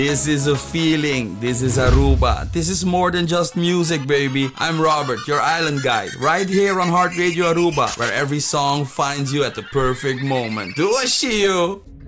This is a feeling. This is Aruba. This is more than just music, baby. I'm Robert, your island guide, right here on Heart Radio Aruba, where every song finds you at the perfect moment. Do I see you?